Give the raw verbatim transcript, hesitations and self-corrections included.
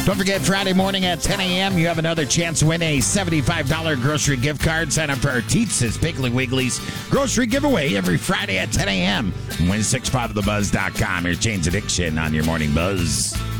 Don't forget, Friday morning at ten a.m., you have another chance to win a seventy-five dollars grocery gift card. Sign up for our Teetsa's Piggly Wiggly's grocery giveaway every Friday at ten a.m. win six five the buzz dot com. Here's Jane's Addiction on your Morning Buzz.